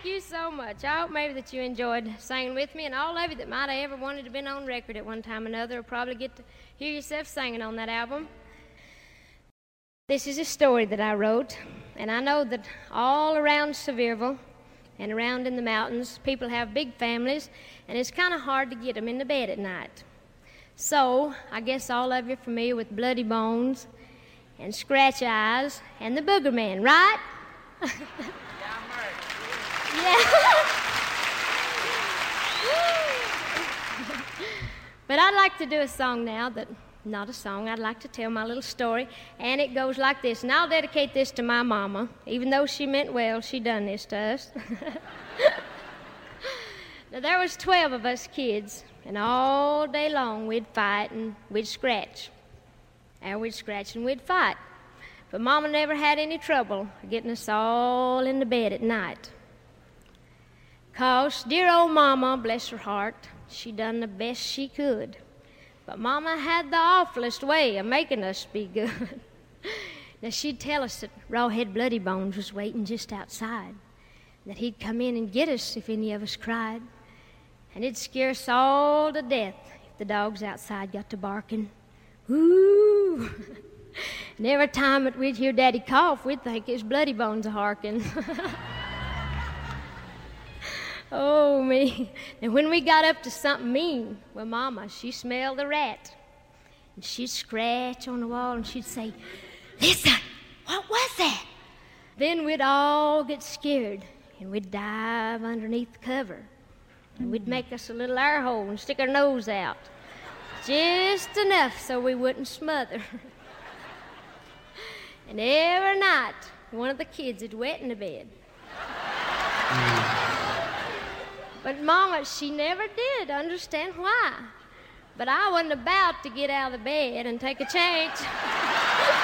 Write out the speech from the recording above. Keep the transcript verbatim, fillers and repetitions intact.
you so much. I hope maybe that you enjoyed singing with me, and all of you that might have ever wanted to have been on record at one time or another will probably get to hear yourself singing on that album. This is a story that I wrote, and I know that all around Sevierville and around in the mountains, people have big families, and it's kind of hard to get them into bed at night. So, I guess all of you are familiar with Bloody Bones and Scratch Eyes and the Booger Man, right? Yeah. But I'd like to do a song now that, not a song, I'd like to tell my little story, and it goes like this, and I'll dedicate this to my mama. Even though she meant well, she done this to us. Now, there was twelve of us kids, and all day long we'd fight and we'd scratch. And we'd scratch and we'd fight. But Mama never had any trouble getting us all into bed at night. 'Cause dear old Mama, bless her heart, she done the best she could. But Mama had the awfulest way of making us be good. Now, she'd tell us that Rawhead Bloody Bones was waiting just outside, that he'd come in and get us if any of us cried. And it'd scare us all to death if the dogs outside got to barking. Woo! And every time that we'd hear Daddy cough, we'd think his Bloody Bones a-harking. Oh, me. And when we got up to something mean, well, Mama, she smelled the rat. And she'd scratch on the wall and she'd say, "Listen, what was that?" Then we'd all get scared and we'd dive underneath the cover. And we'd make us a little air hole and stick our nose out. Just enough so we wouldn't smother. And every night, one of the kids would wet in the bed. But Mama, she never did understand why. But I wasn't about to get out of the bed and take a change.